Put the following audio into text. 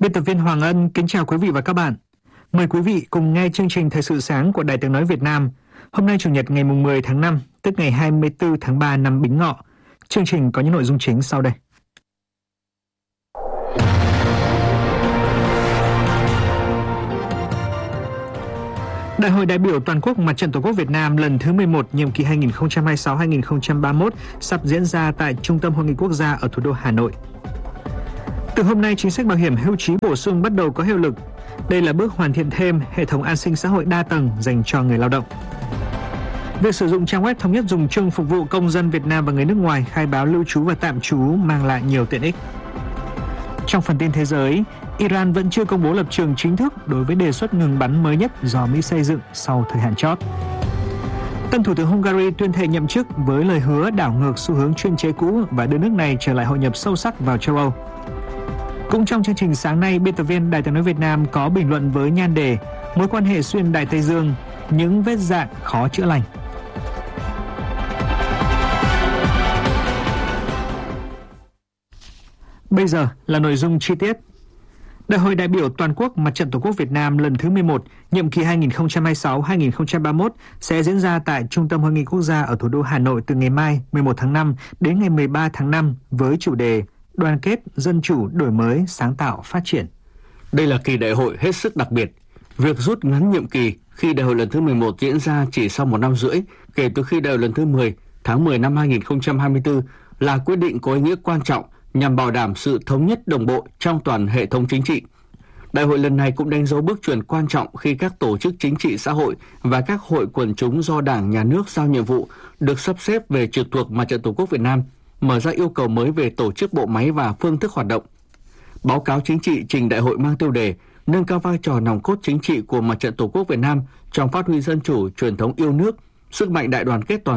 Biên tập viên Hoàng Ân kính chào quý vị và các bạn. Mời quý vị cùng nghe chương trình Thời sự sáng của Đài Tiếng nói Việt Nam. Hôm nay Chủ nhật ngày 10 tháng 5, tức ngày 24 tháng 3 năm Bính Ngọ. Chương trình có những nội dung chính sau đây. Đại hội đại biểu toàn quốc Mặt trận Tổ quốc Việt Nam lần thứ 11 nhiệm kỳ 2026-2031 sắp diễn ra tại Trung tâm Hội nghị Quốc gia ở thủ đô Hà Nội. Từ hôm nay, chính sách bảo hiểm hưu trí bổ sung bắt đầu có hiệu lực. Đây là bước hoàn thiện thêm hệ thống an sinh xã hội đa tầng dành cho người lao động. Việc sử dụng trang web thống nhất dùng chung phục vụ công dân Việt Nam và người nước ngoài khai báo lưu trú và tạm trú mang lại nhiều tiện ích. Trong phần tin thế giới, Iran vẫn chưa công bố lập trường chính thức đối với đề xuất ngừng bắn mới nhất do Mỹ xây dựng sau thời hạn chót. Tân Thủ tướng Hungary tuyên thệ nhậm chức với lời hứa đảo ngược xu hướng chuyên chế cũ và đưa nước này trở lại hội nhập sâu sắc vào châu Âu. Cũng trong chương trình sáng nay, biên tập viên Đài Tiếng nói Việt Nam có bình luận với nhan đề Mối quan hệ xuyên Đại Tây Dương, những vết rạn khó chữa lành. Bây giờ là nội dung chi tiết. Đại hội đại biểu toàn quốc Mặt trận Tổ quốc Việt Nam lần thứ 11, nhiệm kỳ 2026-2031 sẽ diễn ra tại Trung tâm Hội nghị Quốc gia ở thủ đô Hà Nội từ ngày mai 11 tháng 5 đến ngày 13 tháng 5 với chủ đề Đoàn kết, dân chủ, đổi mới, sáng tạo, phát triển. Đây là kỳ đại hội hết sức đặc biệt. Việc rút ngắn nhiệm kỳ khi đại hội lần thứ 11 diễn ra chỉ sau 1 năm rưỡi kể từ khi đại hội lần thứ 10 tháng 10 năm 2024 là quyết định có ý nghĩa quan trọng nhằm bảo đảm sự thống nhất đồng bộ trong toàn hệ thống chính trị. Đại hội lần này cũng đánh dấu bước chuyển quan trọng khi các tổ chức chính trị xã hội và các hội quần chúng do Đảng, Nhà nước giao nhiệm vụ được sắp xếp về trực thuộc Mặt trận Tổ quốc Việt Nam, mở ra yêu cầu mới về tổ chức bộ máy và phương thức hoạt động. Báo cáo chính trị trình đại hội mang tiêu đề nâng cao vai trò nòng cốt chính trị của Mặt trận Tổ quốc Việt Nam trong phát huy dân chủ, truyền thống yêu nước, sức mạnh đại đoàn kết toàn